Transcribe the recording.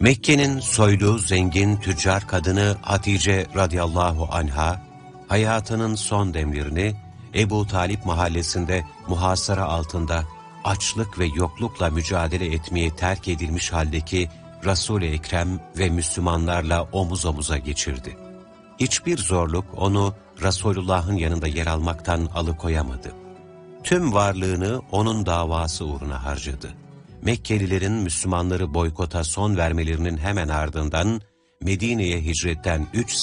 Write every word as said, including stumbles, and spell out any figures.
Mekke'nin soylu, zengin, tüccar kadını Hatice radıyallahu anha, hayatının son demlerini Ebu Talip mahallesinde muhasara altında açlık ve yoklukla mücadele etmeyi terk edilmiş haldeki Resul-i Ekrem ve Müslümanlarla omuz omuza geçirdi. Hiçbir zorluk onu Resulullah'ın yanında yer almaktan alıkoyamadı. Tüm varlığını onun davası uğruna harcadı. Mekkelilerin Müslümanları boykota son vermelerinin hemen ardından Medine'ye hicretten üç